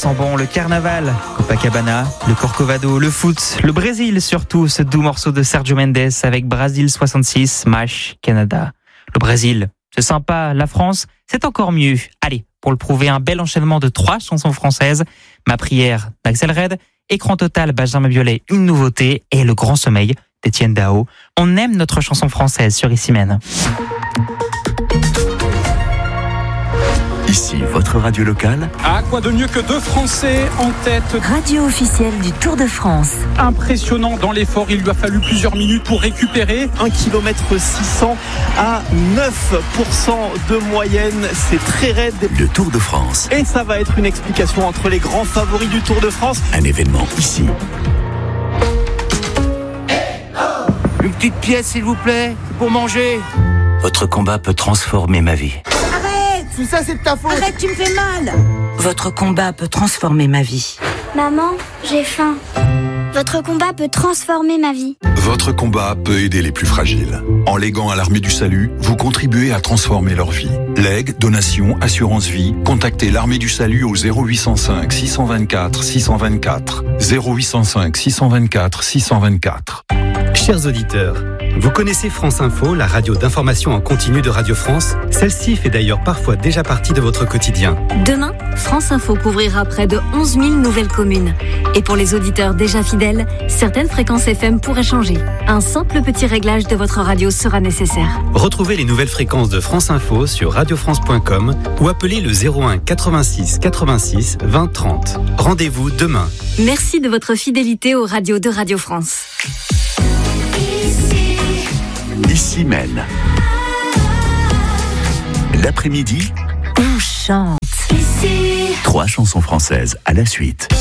sent bon, le carnaval, Copacabana, le Corcovado, le foot, le Brésil surtout, ce doux morceau de Sergio Mendes avec Brasil 66, MASH, Canada. Le Brésil, c'est sympa, la France, c'est encore mieux. Allez, pour le prouver, un bel enchaînement de 3 chansons françaises. Ma prière d'Axel Red, Écran total, Benjamin Biolay, une nouveauté, et Le Grand Sommeil d'Étienne Dao. On aime notre chanson française sur Ici Mène. Ici, votre radio locale. Ah, quoi de mieux que 2 Français en tête. Radio officielle du Tour de France. Impressionnant dans l'effort, il lui a fallu plusieurs minutes pour récupérer. 1 km 600 à 9% de moyenne, c'est très raide. Le Tour de France. Et ça va être une explication entre les grands favoris du Tour de France. Un événement ici. Une petite pièce s'il vous plaît, pour manger. Votre combat peut transformer ma vie. Tout ça, c'est de ta faute. Arrête, tu me fais mal. Votre combat peut transformer ma vie. Maman, j'ai faim. Votre combat peut transformer ma vie. Votre combat peut aider les plus fragiles. En léguant à l'Armée du Salut, vous contribuez à transformer leur vie. Legs, donations, assurance vie, contactez l'Armée du Salut au 0805 624 624. 0805 624 624. Chers auditeurs, vous connaissez France Info, la radio d'information en continu de Radio France? Celle-ci fait d'ailleurs parfois déjà partie de votre quotidien. Demain, France Info couvrira près de 11 000 nouvelles communes. Et pour les auditeurs déjà fidèles, certaines fréquences FM pourraient changer. Un simple petit réglage de votre radio sera nécessaire. Retrouvez les nouvelles fréquences de France Info sur radiofrance.com ou appelez le 01 86 86 20 30. Rendez-vous demain. Merci de votre fidélité aux radios de Radio France. Ici Mène. L'après-midi, On chante. 3 chansons françaises à la suite.